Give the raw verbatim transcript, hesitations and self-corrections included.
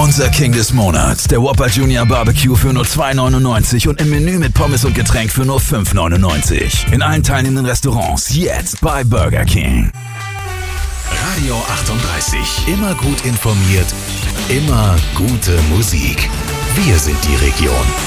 Unser King des Monats, der Whopper Junior Barbecue für nur zwei neunundneunzig und im Menü mit Pommes und Getränk für nur fünf neunundneunzig. In allen teilnehmenden Restaurants jetzt bei Burger King. Radio achtunddreißig. Immer gut informiert, immer gute Musik. Wir sind die Region.